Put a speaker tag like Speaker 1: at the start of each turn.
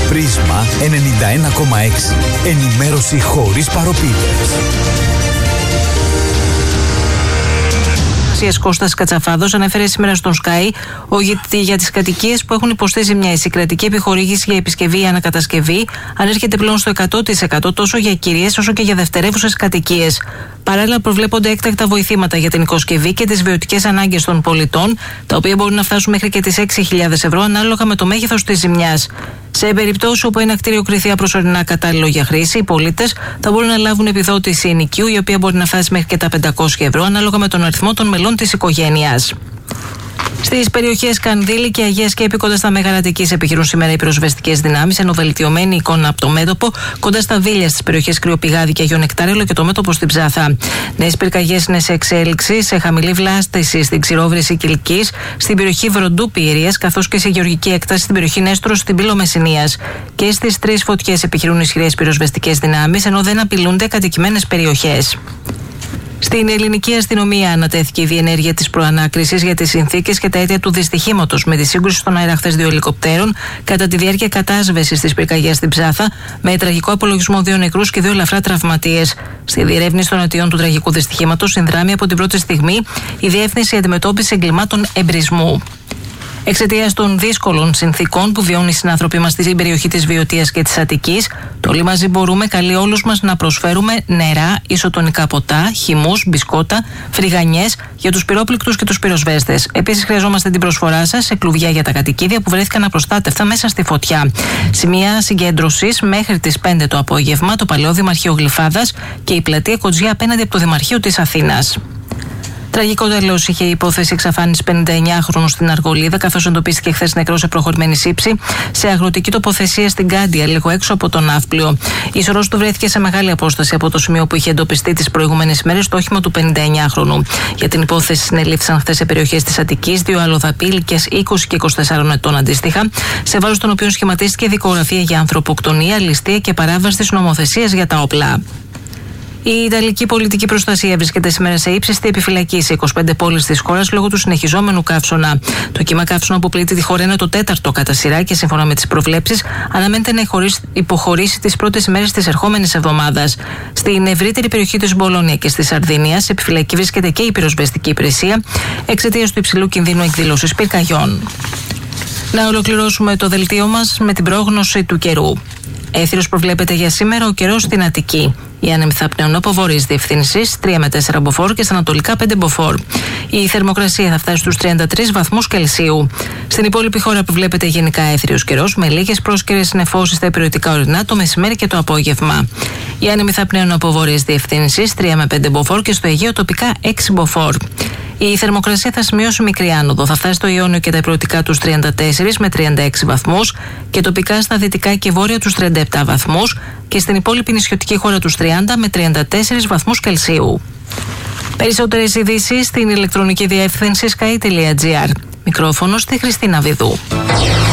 Speaker 1: Πρίσμα 91,6. Ενημέρωση χωρίς παροπίδες.
Speaker 2: Κώστας Κατσαφάδος ανέφερε σήμερα στον Sky ότι για τις κατοικίες που έχουν υποστεί ζημιές η κρατική επιχορήγηση για επισκευή ή ανακατασκευή ανέρχεται πλέον στο 100% τόσο για κυρίες όσο και για δευτερεύουσες κατοικίες. Παράλληλα, προβλέπονται έκτακτα βοηθήματα για την οικοσκευή και τις βιωτικές ανάγκες των πολιτών, τα οποία μπορούν να φτάσουν μέχρι και τις 6.000 ευρώ ανάλογα με το μέγεθος της ζημιάς. Σε περιπτώσεις όπου ένα κτίριο κριθεί προσωρινά κατάλληλο για χρήση, οι πολίτες θα μπορούν να λάβουν επιδότηση ενοικίου, η οποία μπορεί να φτάσει μέχρι και τα 500 ευρώ ανάλογα με τον αριθμό των μελών της οικογένειας. Στις περιοχές Κανδύλη και Αγία Σκέπη κοντά στα Μέγαρα Αττικής επιχειρούν σήμερα οι πυροσβεστικές δυνάμεις, ενώ βελτιωμένη εικόνα από το μέτωπο κοντά στα Βίλια στις περιοχές Κρυοπηγάδη και Αγιών Νεκτάρελο και το μέτωπο στην Ψάθα. Νέες πυρκαγιές είναι σε εξέλιξη, σε χαμηλή βλάστηση στην Ξηρόβρηση Κιλκής, στην περιοχή Βροντού Πιερίας, καθώς και σε γεωργική έκταση στην περιοχή Νέστρος στην Πύλο Μεσσηνίας. Και στις τρεις φωτιές επιχειρούν ισχυρές πυροσβεστικές δυνάμεις, ενώ δεν απειλούνται κατοικημένες περιοχές. Στην ελληνική αστυνομία ανατέθηκε η διενέργεια της προανάκρισης για τις συνθήκες και τα αίτια του δυστυχήματος με τη σύγκρουση στον αέρα χθες 2 ελικοπτέρων κατά τη διάρκεια κατάσβεσης της πυρκαγιάς στην Ψάθα, με τραγικό απολογισμό 2 νεκρούς και 2 ελαφρά τραυματίες. Στη διερεύνηση των αιτιών του τραγικού δυστυχήματος συνδράμει από την πρώτη στιγμή η Διεύθυνση Αντιμετώπισης Εγκλημάτων Εμπρισμού. Εξαιτίας των δύσκολων συνθήκων που βιώνουν οι συνάνθρωποι μας στην περιοχή της Βιωτίας και της Αττικής, το Όλοι Μαζί Μπορούμε καλεί όλους μας να προσφέρουμε νερά, ισοτονικά ποτά, χυμούς, μπισκότα, φρυγανιές για τους πυρόπληκτους και τους πυροσβέστες. Επίσης, χρειαζόμαστε την προσφορά σας σε κλουβιά για τα κατοικίδια που βρέθηκαν απροστάτευτα μέσα στη φωτιά. Σημεία συγκέντρωσης μέχρι τις 5 το απόγευμα, το Παλαιό Δημαρχείο Γλυφάδας και η πλατεία Κοτζιά απέναντι από το Δημαρχείο της Αθήνας. Τραγικό τέλος είχε η υπόθεση εξαφάνισης 59χρονου στην Αργολίδα, καθώς εντοπίστηκε χθες νεκρός σε προχωρημένη σύψη σε αγροτική τοποθεσία στην Κάντια, λίγο έξω από τον Ναύπλιο. Η σωρός του βρέθηκε σε μεγάλη απόσταση από το σημείο που είχε εντοπιστεί τις προηγούμενες ημέρες το όχημα του 59χρονου. Για την υπόθεση συνελήφθησαν χθες σε περιοχές της Αττικής 2 αλλοδαποί ηλικίας 20 και 24 ετών αντίστοιχα, σε βάρος των οποίων σχηματίστηκε δικογραφία για ανθρωποκτονία, ληστεία και παράβαση της νομοθεσίας για τα όπλα. Η Ιταλική πολιτική προστασία βρίσκεται σήμερα σε ύψιστη επιφυλακή σε 25 πόλεις της χώρας λόγω του συνεχιζόμενου καύσωνα. Το κύμα καύσωνα που πλήττει τη χώρα είναι το 4ο κατά σειρά και σύμφωνα με τις προβλέψεις αναμένεται να υποχωρήσει τις πρώτες ημέρες της ερχόμενης εβδομάδας. Στην ευρύτερη περιοχή της Μπολόνια και στη Σαρδίνια σε επιφυλακή βρίσκεται και η πυροσβεστική υπηρεσία εξαιτίας του υψηλού κινδύνου εκδήλωσης πυρκαγιών. Να ολοκληρώσουμε το δελτίο μας με την πρόγνωση του καιρού. Έθριος προβλέπεται για σήμερα ο καιρός στην Αττική. Οι άνεμοι θα πνέουν από βορείς διευθύνσεις 3 με 4 μποφόρ και στα ανατολικά 5 μποφόρ. Η θερμοκρασία θα φτάσει στους 33 βαθμούς Κελσίου. Στην υπόλοιπη χώρα προβλέπεται γενικά έθριος καιρός με λίγες πρόσκαιρες νεφώσεις στα υπηρετικά ορεινά το μεσημέρι και το απόγευμα. Οι άνεμοι θα πνέουν από βορείς διευθύνσεις 3 με 5 μποφόρ και στο Αιγαίο τοπικά 6 μποφόρ. Η θερμοκρασία θα σημειώσει μικρή άνοδο. Θα φτάσει στο Ιόνιο και τα υπηρετικά τους 34 με 36 βαθμούς και τοπικά στα δυτικά και βόρεια τους 37 βαθμούς και στην υπόλοιπη νησιωτική χώρα τους 30 με 34 βαθμούς Κελσίου. Περισσότερες ειδήσεις στην ηλεκτρονική διεύθυνση sky.gr. Μικρόφωνο στη Χριστίνα Βιδού.